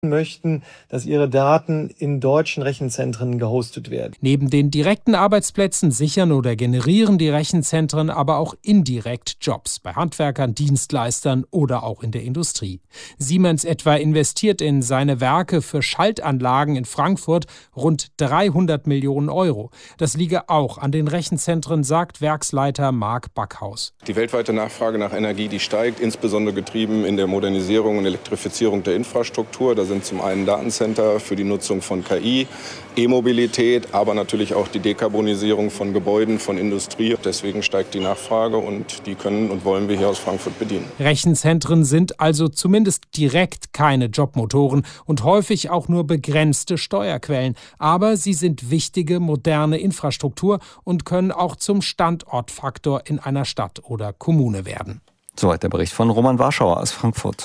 möchten, dass ihre Daten in deutschen Rechenzentren gehostet werden. Neben den direkten Arbeitsplätzen sichern oder generieren die Rechenzentren aber auch indirekt Jobs bei Handwerkern, Dienstleistern oder auch in der Industrie. Siemens etwa investiert in seine Werke für Schaltanlagen in Frankfurt rund 300 Millionen Euro. Das liege auch an den Rechenzentren, sagt Werksleiter Marc Backhaus. Die weltweite Nachfrage nach Energie, die steigt, insbesondere getrieben in der Modernisierung und Elektrifizierung der Infrastruktur. Da sind zum einen Datencenter für die Nutzung von KI, E-Mobilität, aber natürlich auch die Dekarbonisierung von Gebäuden, von Industrie. Deswegen steigt die Nachfrage und die können und wollen wir hier aus Frankfurt bedienen. Rechenzentren sind also zumindest direkt keine Jobmotoren und häufig auch nur begrenzte Steuerquellen. Aber sie sind wichtige, moderne Infrastruktur und können auch zum Standortfaktor in einer Stadt oder Kommune werden. Soweit der Bericht von Roman Warschauer aus Frankfurt.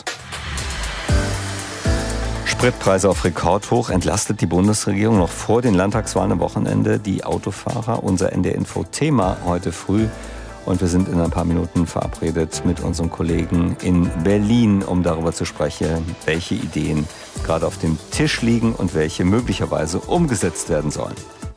Spritpreise auf Rekordhoch. Entlastet die Bundesregierung noch vor den Landtagswahlen am Wochenende die Autofahrer? Unser NDR-Info-Thema heute früh. Und wir sind in ein paar Minuten verabredet mit unserem Kollegen in Berlin, um darüber zu sprechen, welche Ideen gerade auf dem Tisch liegen und welche möglicherweise umgesetzt werden sollen.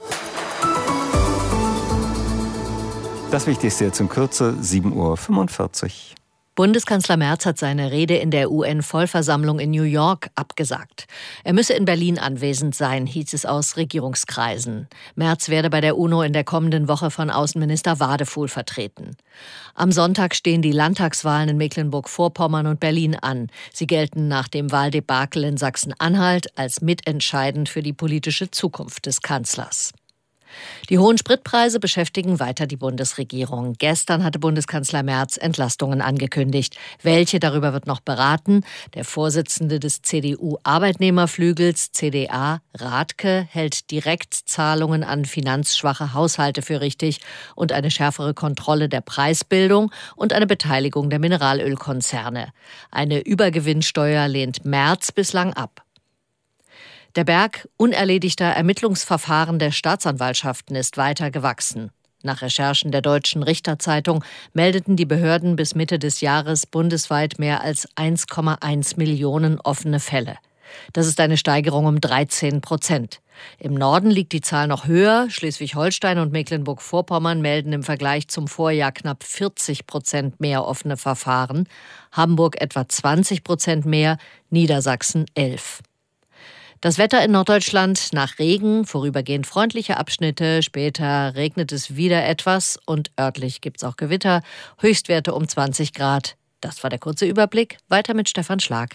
Das Wichtigste jetzt in Kürze, 7:45 Uhr. Bundeskanzler Merz hat seine Rede in der UN-Vollversammlung in New York abgesagt. Er müsse in Berlin anwesend sein, hieß es aus Regierungskreisen. Merz werde bei der UNO in der kommenden Woche von Außenminister Wadefuhl vertreten. Am Sonntag stehen die Landtagswahlen in Mecklenburg-Vorpommern und Berlin an. Sie gelten nach dem Wahldebakel in Sachsen-Anhalt als mitentscheidend für die politische Zukunft des Kanzlers. Die hohen Spritpreise beschäftigen weiter die Bundesregierung. Gestern hatte Bundeskanzler Merz Entlastungen angekündigt. Welche, darüber wird noch beraten. Der Vorsitzende des CDU-Arbeitnehmerflügels, CDA, Rathke, hält Direktzahlungen an finanzschwache Haushalte für richtig und eine schärfere Kontrolle der Preisbildung und eine Beteiligung der Mineralölkonzerne. Eine Übergewinnsteuer lehnt Merz bislang ab. Der Berg unerledigter Ermittlungsverfahren der Staatsanwaltschaften ist weiter gewachsen. Nach Recherchen der Deutschen Richterzeitung meldeten die Behörden bis Mitte des Jahres bundesweit mehr als 1,1 Millionen offene Fälle. Das ist eine Steigerung um 13%. Im Norden liegt die Zahl noch höher. Schleswig-Holstein und Mecklenburg-Vorpommern melden im Vergleich zum Vorjahr knapp 40% mehr offene Verfahren. Hamburg etwa 20% mehr, Niedersachsen 11%. Das Wetter in Norddeutschland nach Regen, vorübergehend freundliche Abschnitte, später regnet es wieder etwas und örtlich gibt es auch Gewitter, Höchstwerte um 20 Grad. Das war der kurze Überblick. Weiter mit Stefan Schlag.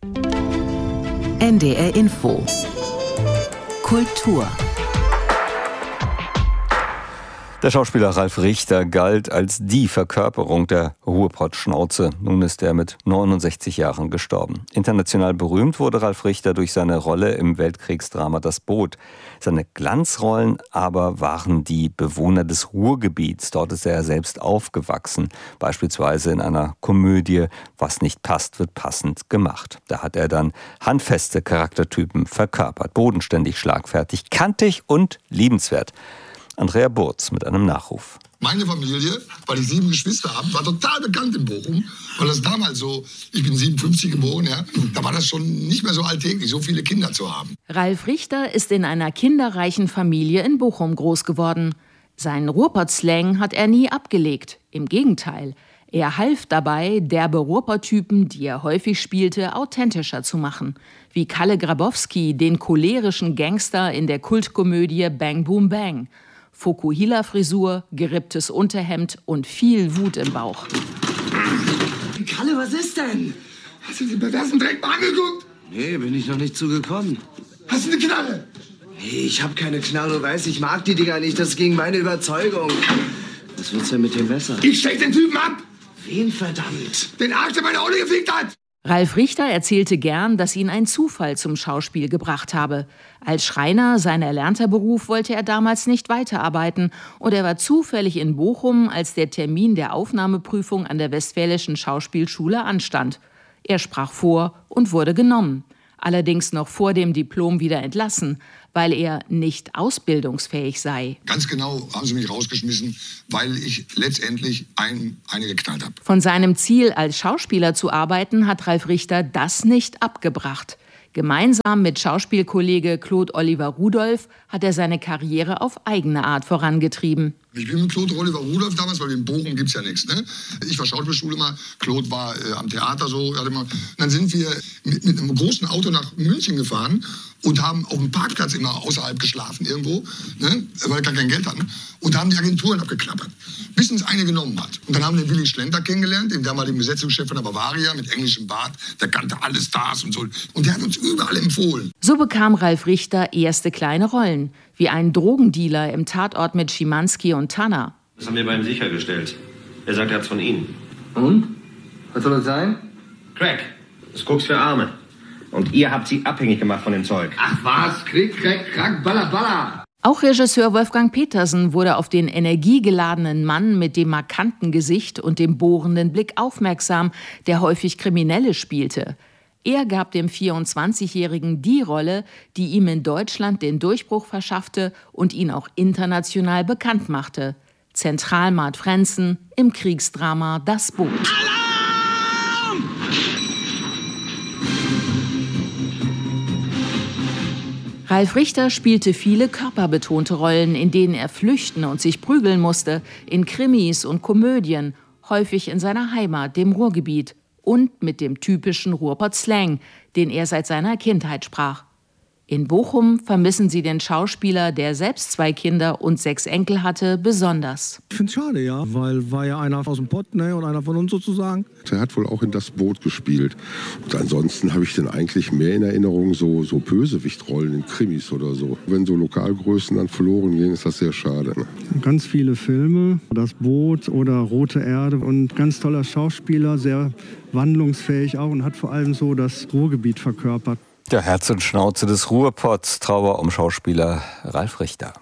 NDR Info. Kultur. Der Schauspieler Ralf Richter galt als die Verkörperung der Ruhrpott-Schnauze. Nun ist er mit 69 Jahren gestorben. International berühmt wurde Ralf Richter durch seine Rolle im Weltkriegsdrama Das Boot. Seine Glanzrollen aber waren die Bewohner des Ruhrgebiets. Dort ist er selbst aufgewachsen. Beispielsweise in einer Komödie Was nicht passt, wird passend gemacht. Da hat er dann handfeste Charaktertypen verkörpert. Bodenständig, schlagfertig, kantig und liebenswert. Andrea Burz mit einem Nachruf. Meine Familie, weil ich 7 Geschwister habe, war total bekannt in Bochum. Weil das damals so, ich bin 57 geboren, ja, da war das schon nicht mehr so alltäglich, so viele Kinder zu haben. Ralf Richter ist in einer kinderreichen Familie in Bochum groß geworden. Seinen Ruhrpott-Slang hat er nie abgelegt. Im Gegenteil. Er half dabei, derbe Ruhrpott-Typen, die er häufig spielte, authentischer zu machen. Wie Kalle Grabowski, den cholerischen Gangster in der Kultkomödie Bang Boom Bang. Fokuhila-Frisur, geripptes Unterhemd und viel Wut im Bauch. Kalle, was ist denn? Hast du den perversen Dreck mal angeguckt? Nee, bin ich noch nicht zugekommen. Hast du eine Knarre? Nee, ich hab keine Knarre, du weißt, ich mag die Dinger nicht, das ist gegen meine Überzeugung. Was willst du denn mit dem Messer? Ich steck den Typen ab! Wen verdammt? Den Arsch, der meine Olle gefickt hat! Ralf Richter erzählte gern, dass ihn ein Zufall zum Schauspiel gebracht habe. Als Schreiner, sein erlernter Beruf, wollte er damals nicht weiterarbeiten und er war zufällig in Bochum, als der Termin der Aufnahmeprüfung an der Westfälischen Schauspielschule anstand. Er sprach vor und wurde genommen. Allerdings noch vor dem Diplom wieder entlassen, weil er nicht ausbildungsfähig sei. Ganz genau haben sie mich rausgeschmissen, weil ich letztendlich eine geknallt habe. Von seinem Ziel, als Schauspieler zu arbeiten, hat Ralf Richter das nicht abgebracht. Gemeinsam mit Schauspielkollege Claude Oliver Rudolph hat er seine Karriere auf eigene Art vorangetrieben. Ich bin mit Claude Oliver Rudolph damals, weil in Bochum gibt's ja nichts. Ne? Ich war Schauspielschule mal, Claude war am Theater so. Dann sind wir mit einem großen Auto nach München gefahren und haben auf dem Parkplatz immer außerhalb geschlafen irgendwo, ne? Weil wir gar kein Geld hatten. Und haben die Agenturen abgeklappert, bis uns eine genommen hat. Und dann haben wir den Willy Schlenter kennengelernt, den damaligen Besetzungschef von der Bavaria mit englischem Bart. Der kannte alle Stars und so. Und der hat uns überall empfohlen. So bekam Ralf Richter erste kleine Rollen, wie ein Drogendealer im Tatort mit Schimanski und Tanner. Das haben wir bei ihm sichergestellt. Er sagt, er hat's von Ihnen. Und? Was soll das sein? Crack. Das Koks für Arme. Und ihr habt sie abhängig gemacht von dem Zeug. Ach was, Krieg, Crack, Krack, Baller, Baller. Auch Regisseur Wolfgang Petersen wurde auf den energiegeladenen Mann mit dem markanten Gesicht und dem bohrenden Blick aufmerksam, der häufig Kriminelle spielte. Er gab dem 24-Jährigen die Rolle, die ihm in Deutschland den Durchbruch verschaffte und ihn auch international bekannt machte. Zentralmart Frenzen im Kriegsdrama Das Boot. Alarm! Ralf Richter spielte viele körperbetonte Rollen, in denen er flüchten und sich prügeln musste, in Krimis und Komödien, häufig in seiner Heimat, dem Ruhrgebiet, und mit dem typischen Ruhrpott-Slang, den er seit seiner Kindheit sprach. In Bochum vermissen sie den Schauspieler, der selbst 2 Kinder und 6 Enkel hatte, besonders. Ich finde es schade, ja, weil war ja einer aus dem Pott, ne, und einer von uns sozusagen. Er hat wohl auch in Das Boot gespielt. Und ansonsten habe ich den eigentlich mehr in Erinnerung, so Bösewichtrollen in Krimis oder so. Wenn so Lokalgrößen dann verloren gehen, ist das sehr schade. Ne? Ganz viele Filme, Das Boot oder Rote Erde, und ganz toller Schauspieler, sehr wandlungsfähig auch und hat vor allem so das Ruhrgebiet verkörpert. Der Herz und Schnauze des Ruhrpotts, Trauer um Schauspieler Ralf Richter.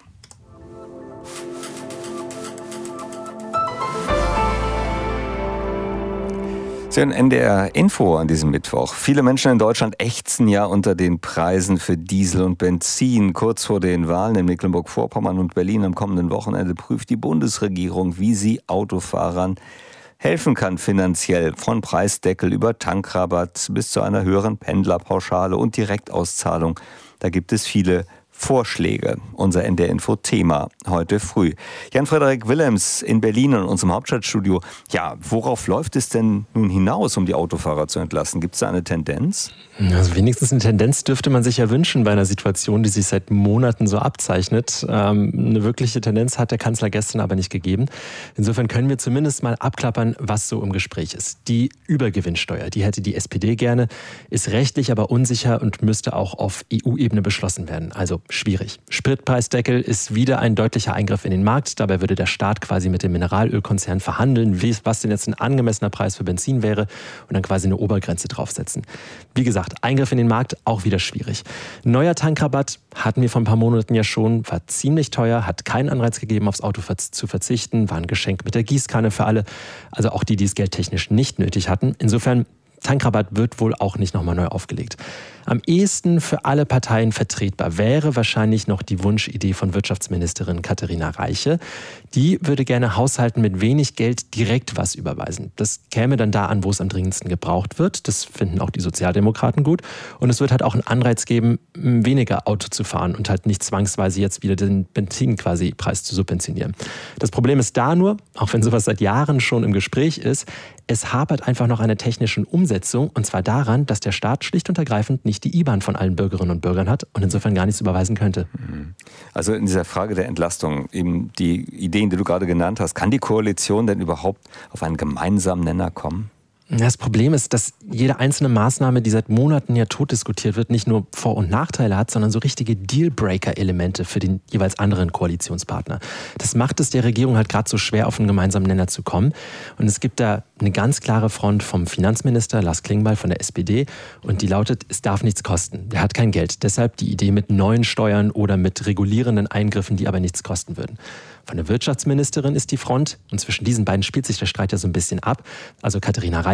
Sie hören NDR Info an diesem Mittwoch. Viele Menschen in Deutschland ächzen ja unter den Preisen für Diesel und Benzin. Kurz vor den Wahlen in Mecklenburg-Vorpommern und Berlin am kommenden Wochenende prüft die Bundesregierung, wie sie Autofahrern helfen kann finanziell, von Preisdeckel über Tankrabatt bis zu einer höheren Pendlerpauschale und Direktauszahlung. Da gibt es viele Vorschläge. Unser NDR-Info-Thema heute früh. Jan-Frederik Willems in Berlin in unserem Hauptstadtstudio. Ja, worauf läuft es denn nun hinaus, um die Autofahrer zu entlasten? Gibt es da eine Tendenz? Also wenigstens eine Tendenz dürfte man sich ja wünschen bei einer Situation, die sich seit Monaten so abzeichnet. Eine wirkliche Tendenz hat der Kanzler gestern aber nicht gegeben. Insofern können wir zumindest mal abklappern, was so im Gespräch ist. Die Übergewinnsteuer, die hätte die SPD gerne, ist rechtlich aber unsicher und müsste auch auf EU-Ebene beschlossen werden. Also schwierig. Spritpreisdeckel ist wieder ein deutlicher Eingriff in den Markt. Dabei würde der Staat quasi mit dem Mineralölkonzern verhandeln, was denn jetzt ein angemessener Preis für Benzin wäre und dann quasi eine Obergrenze draufsetzen. Wie gesagt, Eingriff in den Markt auch wieder schwierig. Neuer Tankrabatt hatten wir vor ein paar Monaten ja schon, war ziemlich teuer, hat keinen Anreiz gegeben, aufs Auto zu verzichten, war ein Geschenk mit der Gießkanne für alle, also auch die, die es geldtechnisch nicht nötig hatten. Insofern, Tankrabatt wird wohl auch nicht nochmal neu aufgelegt. Am ehesten für alle Parteien vertretbar wäre wahrscheinlich noch die Wunschidee von Wirtschaftsministerin Katharina Reiche. Die würde gerne Haushalten mit wenig Geld direkt was überweisen. Das käme dann da an, wo es am dringendsten gebraucht wird. Das finden auch die Sozialdemokraten gut. Und es wird halt auch einen Anreiz geben, weniger Auto zu fahren und halt nicht zwangsweise jetzt wieder den Benzin quasi Preis zu subventionieren. Das Problem ist da nur, auch wenn sowas seit Jahren schon im Gespräch ist, es hapert einfach noch an der technischen Umsetzung, und zwar daran, dass der Staat schlicht und ergreifend nicht die IBAN von allen Bürgerinnen und Bürgern hat und insofern gar nichts überweisen könnte. Also in dieser Frage der Entlastung, eben die Ideen, die du gerade genannt hast, kann die Koalition denn überhaupt auf einen gemeinsamen Nenner kommen? Das Problem ist, dass jede einzelne Maßnahme, die seit Monaten ja tot diskutiert wird, nicht nur Vor- und Nachteile hat, sondern so richtige Dealbreaker-Elemente für den jeweils anderen Koalitionspartner. Das macht es der Regierung halt gerade so schwer, auf einen gemeinsamen Nenner zu kommen. Und es gibt da eine ganz klare Front vom Finanzminister Lars Klingbeil von der SPD und die lautet, es darf nichts kosten. Der hat kein Geld. Deshalb die Idee mit neuen Steuern oder mit regulierenden Eingriffen, die aber nichts kosten würden. Von der Wirtschaftsministerin ist die Front, und zwischen diesen beiden spielt sich der Streit ja so ein bisschen ab. Also Katharina Reiche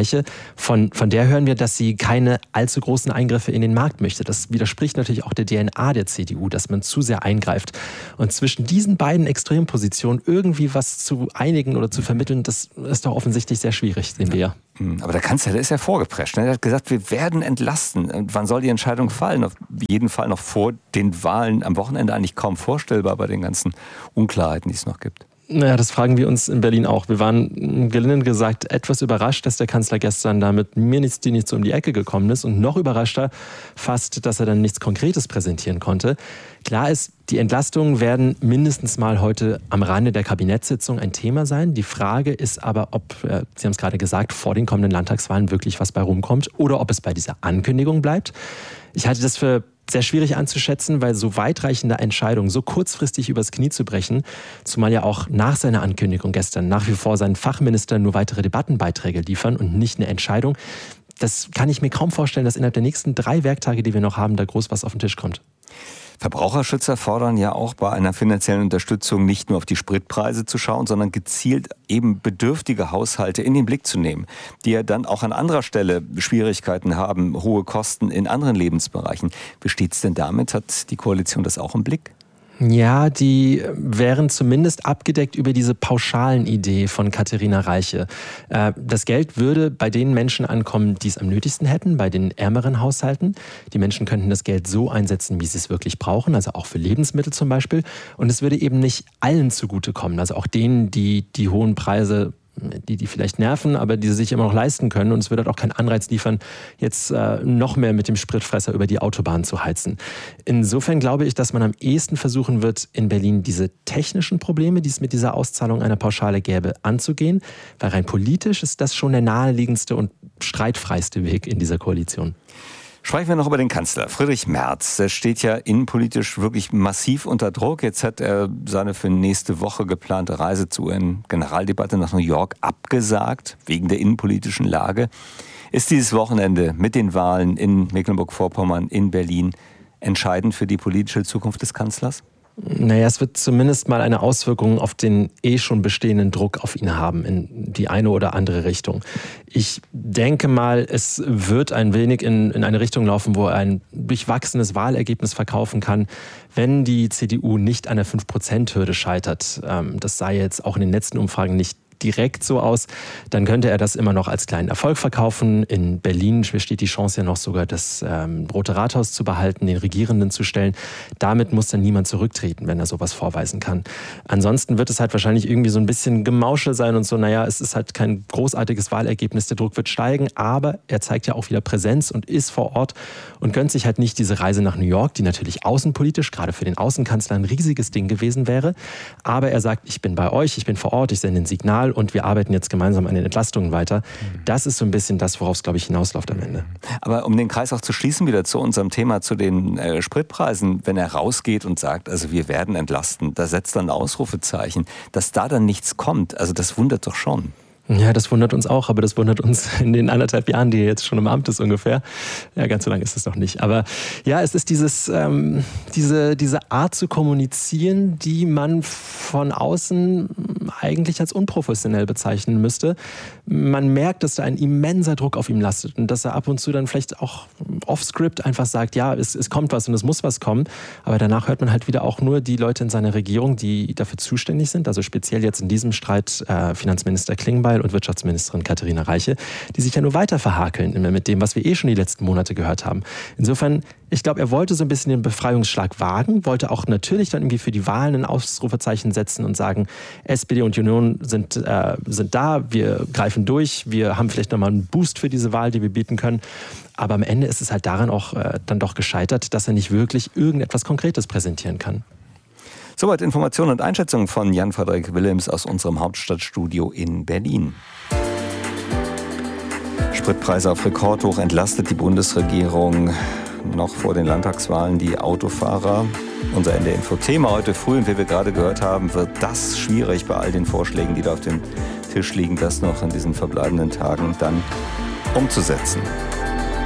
Reiche. Von der hören wir, dass sie keine allzu großen Eingriffe in den Markt möchte. Das widerspricht natürlich auch der DNA der CDU, dass man zu sehr eingreift. Und zwischen diesen beiden Extrempositionen irgendwie was zu einigen oder zu vermitteln, das ist doch offensichtlich sehr schwierig, sehen wir ja. Aber der Kanzler, der ist ja vorgeprescht. Er hat gesagt, wir werden entlasten. Und wann soll die Entscheidung fallen? Auf jeden Fall noch vor den Wahlen am Wochenende, eigentlich kaum vorstellbar bei den ganzen Unklarheiten, die es noch gibt. Naja, das fragen wir uns in Berlin auch. Wir waren, gelinde gesagt, etwas überrascht, dass der Kanzler gestern da mit mir nichts, die nicht so um die Ecke gekommen ist. Und noch überraschter fast, dass er dann nichts Konkretes präsentieren konnte. Klar ist, die Entlastungen werden mindestens mal heute am Rande der Kabinettssitzung ein Thema sein. Die Frage ist aber, ob, Sie haben es gerade gesagt, vor den kommenden Landtagswahlen wirklich was bei rumkommt oder ob es bei dieser Ankündigung bleibt. Ich halte das für sehr schwierig anzuschätzen, weil so weitreichende Entscheidungen so kurzfristig übers Knie zu brechen, zumal ja auch nach seiner Ankündigung gestern nach wie vor seinen Fachministern nur weitere Debattenbeiträge liefern und nicht eine Entscheidung, das kann ich mir kaum vorstellen, dass innerhalb der nächsten 3 Werktage, die wir noch haben, da groß was auf den Tisch kommt. Verbraucherschützer fordern ja auch bei einer finanziellen Unterstützung nicht nur auf die Spritpreise zu schauen, sondern gezielt eben bedürftige Haushalte in den Blick zu nehmen, die ja dann auch an anderer Stelle Schwierigkeiten haben, hohe Kosten in anderen Lebensbereichen. Wie steht's denn damit? Hat die Koalition das auch im Blick? Ja, die wären zumindest abgedeckt über diese pauschalen Idee von Katharina Reiche. Das Geld würde bei den Menschen ankommen, die es am nötigsten hätten, bei den ärmeren Haushalten. Die Menschen könnten das Geld so einsetzen, wie sie es wirklich brauchen, also auch für Lebensmittel zum Beispiel. Und es würde eben nicht allen zugutekommen, also auch denen, die die hohen Preise, die vielleicht nerven, aber die sie sich immer noch leisten können. Und es würde auch keinen Anreiz liefern, jetzt noch mehr mit dem Spritfresser über die Autobahn zu heizen. Insofern glaube ich, dass man am ehesten versuchen wird, in Berlin diese technischen Probleme, die es mit dieser Auszahlung einer Pauschale gäbe, anzugehen. Weil rein politisch ist das schon der naheliegendste und streitfreiste Weg in dieser Koalition. Sprechen wir noch über den Kanzler. Friedrich Merz, der steht ja innenpolitisch wirklich massiv unter Druck. Jetzt hat er seine für nächste Woche geplante Reise zur UN-Generaldebatte nach New York abgesagt, wegen der innenpolitischen Lage. Ist dieses Wochenende mit den Wahlen in Mecklenburg-Vorpommern, in Berlin, entscheidend für die politische Zukunft des Kanzlers? Naja, es wird zumindest mal eine Auswirkung auf den schon bestehenden Druck auf ihn haben, in die eine oder andere Richtung. Ich denke mal, es wird ein wenig in eine Richtung laufen, wo er ein durchwachsenes Wahlergebnis verkaufen kann, wenn die CDU nicht an der 5%-Hürde scheitert. Das sah jetzt auch in den letzten Umfragen nicht direkt so aus, dann könnte er das immer noch als kleinen Erfolg verkaufen. In Berlin besteht die Chance ja noch sogar, das Rote Rathaus zu behalten, den Regierenden zu stellen. Damit muss dann niemand zurücktreten, wenn er sowas vorweisen kann. Ansonsten wird es halt wahrscheinlich irgendwie so ein bisschen Gemauschel sein und so, naja, es ist halt kein großartiges Wahlergebnis, der Druck wird steigen, aber er zeigt ja auch wieder Präsenz und ist vor Ort und gönnt sich halt nicht diese Reise nach New York, die natürlich außenpolitisch, gerade für den Außenkanzler, ein riesiges Ding gewesen wäre. Aber er sagt, ich bin bei euch, ich bin vor Ort, ich sende ein Signal und wir arbeiten jetzt gemeinsam an den Entlastungen weiter. Das ist so ein bisschen das, worauf es, glaube ich, hinausläuft am Ende. Aber um den Kreis auch zu schließen, wieder zu unserem Thema, zu den Spritpreisen, wenn er rausgeht und sagt, also wir werden entlasten, da setzt dann ein Ausrufezeichen, dass da dann nichts kommt, also das wundert doch schon. Ja, das wundert uns auch, aber das wundert uns in den 1,5 Jahren, die er jetzt schon im Amt ist ungefähr. Ja, ganz so lange ist es noch nicht. Aber ja, es ist diese Art zu kommunizieren, die man von außen eigentlich als unprofessionell bezeichnen müsste. Man merkt, dass da ein immenser Druck auf ihm lastet und dass er ab und zu dann vielleicht auch off-script einfach sagt, ja, es kommt was und es muss was kommen. Aber danach hört man halt wieder auch nur die Leute in seiner Regierung, die dafür zuständig sind. Also speziell jetzt in diesem Streit Finanzminister Klingbeil und Wirtschaftsministerin Katharina Reiche, die sich ja nur weiter verhakeln mit dem, was wir schon die letzten Monate gehört haben. Insofern, ich glaube, er wollte so ein bisschen den Befreiungsschlag wagen, wollte auch natürlich dann irgendwie für die Wahlen ein Ausrufezeichen setzen und sagen, SPD und Union sind da, wir greifen durch, wir haben vielleicht nochmal einen Boost für diese Wahl, die wir bieten können. Aber am Ende ist es halt daran auch dann doch gescheitert, dass er nicht wirklich irgendetwas Konkretes präsentieren kann. Soweit Informationen und Einschätzungen von Jan-Frederik Willems aus unserem Hauptstadtstudio in Berlin. Spritpreise auf Rekordhoch, entlastet die Bundesregierung noch vor den Landtagswahlen die Autofahrer. Unser NDR-Info-Thema heute früh, und wie wir gerade gehört haben, wird das schwierig bei all den Vorschlägen, die da auf dem Tisch liegen, das noch in diesen verbleibenden Tagen dann umzusetzen.